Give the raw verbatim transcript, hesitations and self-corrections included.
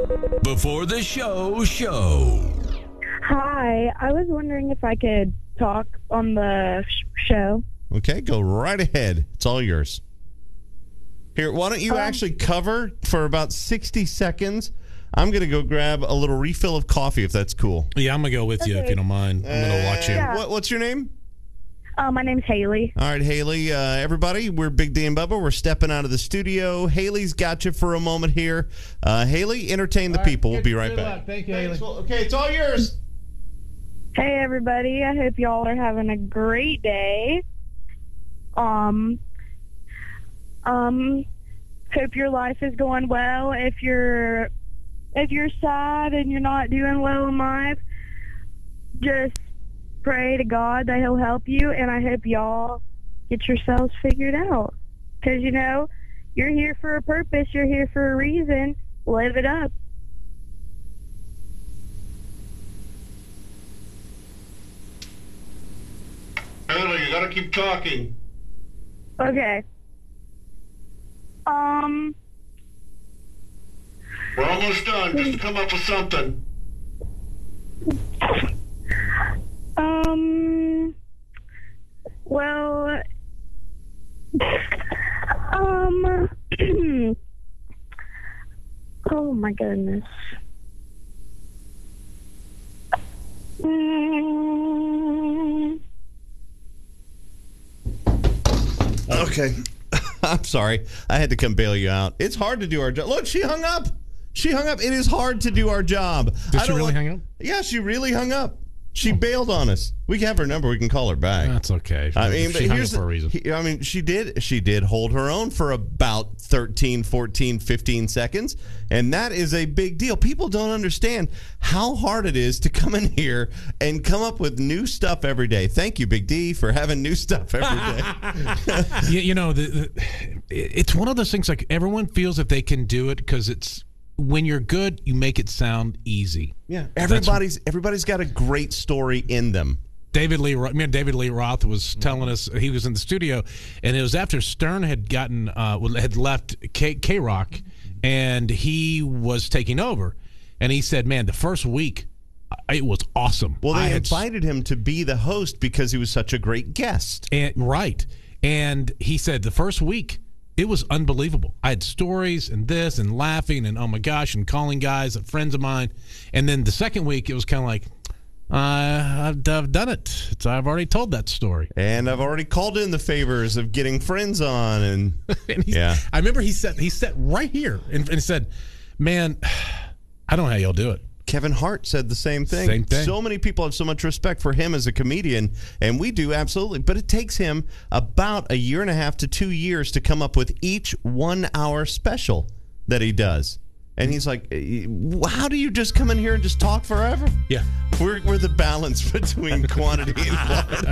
Before the show, show. Hi, I was wondering if I could talk on the sh- show. Okay, go right ahead. It's all yours. Here, why don't you um, actually cover for about sixty seconds? I'm going to go grab a little refill of coffee, if that's cool. Yeah, I'm going to go with okay. you, if you don't mind. I'm going to watch you. Yeah. What, what's your name? Uh, my name's Haley. All right, Haley. Uh, everybody, we're Big D and Bubba. We're stepping out of the studio. Haley's got you for a moment here. Uh, Haley, entertain the All right, people. good, We'll be right good back. luck. Thank you, Haley. Well, okay, it's all yours. Hey, everybody. I hope y'all are having a great day. Um, um, hope your life is going well. If you're, if you're sad and you're not doing well in life, just pray to God that He'll help you, and I hope y'all get yourselves figured out. Because, you know, you're here for a purpose. You're here for a reason. Live it up. Haley, you got to keep talking. Okay. Um... We're almost done. Just come up with something. Um, well, um, oh my goodness. Mm. Okay. I'm sorry. I had to come bail you out. It's hard to do our job. Look, she hung up. She hung up. It is hard to do our job. Did I she don't really want, hang up? Yeah, she really hung up. She bailed on us. We have her number. We can call her back. That's okay. I mean, she but hung here's up for a the- reason. he- I mean, she did. She did hold her own for about thirteen, fourteen, fifteen seconds, and that is a big deal. People don't understand how hard it is to come in here and come up with new stuff every day. Thank you, Big D, for having new stuff every day. you, you know, the, the, it's one of those things. Like everyone feels that they can do it because it's when you're good, you make it sound easy. Yeah, everybody's everybody's got a great story in them. David Lee, me and David Lee Roth was telling us he was in the studio, and it was after Stern had gotten uh, had left K, K-Rock, and he was taking over, and he said, "Man, the first week, it was awesome." Well, they I had, invited him to be the host because he was such a great guest. and right, and he said the first week. It was unbelievable. I had stories and this and laughing and oh my gosh and calling guys, friends of mine. And then the second week, it was kind of like, uh, I've, I've done it. It's, I've already told that story. And I've already called in the favors of getting friends on. And, and yeah. I remember he sat, he sat right here and, and said, man, I don't know how y'all do it. Kevin Hart said the same thing. Same thing. So many people have so much respect for him as a comedian, and we do absolutely. But it takes him about a year and a half to two years to come up with each one-hour special that he does. And he's like, how do you just come in here and just talk forever? Yeah. We're, we're the balance between quantity and quality.